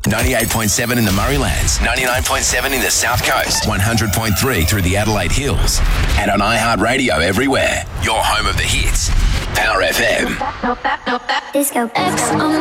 98.7 in the Murraylands, 99.7 in the South Coast, 100.3 through the Adelaide Hills, and on iHeartRadio everywhere. Your home of the hits. Power FM. Disco X on